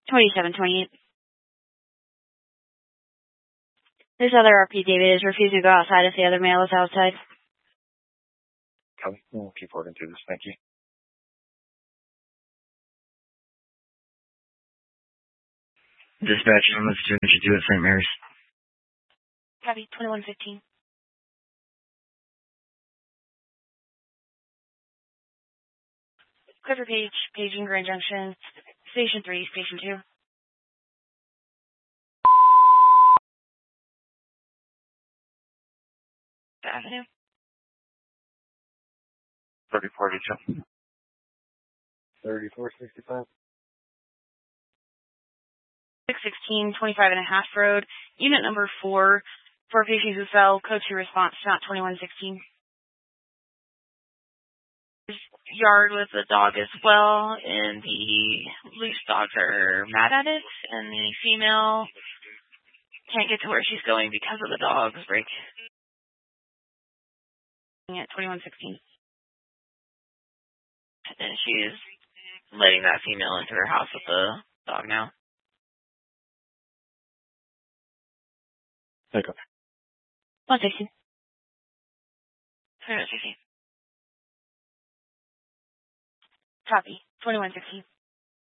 2728. This other RP, David, is refusing to go outside if the other male is outside. Copy. We'll keep working through this. Thank you. Dispatch, I'm listening to you at St. Mary's. Copy, 2115. Clifford Page, paging Grand Junction, Station 3, Station 2. Avenue. 3042. 3465. 616, 25 and a half road, unit number 4, for patients who fell, code 2 response, not 2116. Yard with the dog as well, and the loose dogs are mad at it, and the female can't get to where she's going because of the dog's break. At 2116. And she's letting that female into her house with the dog now. Take off. 116. 2116. Copy. 2116.